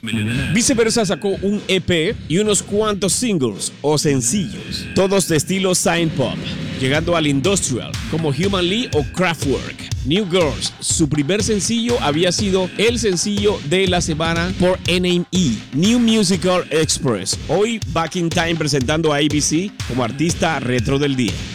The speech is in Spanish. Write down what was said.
Viceversa sacó un EP y unos cuantos singles o sencillos, todos de estilo synth pop, llegando al industrial como Human League o Kraftwerk. New Girls, su primer sencillo, había sido el sencillo de la semana por NME, New Musical Express. Hoy Back in Time presentando a ABC como artista retro del día.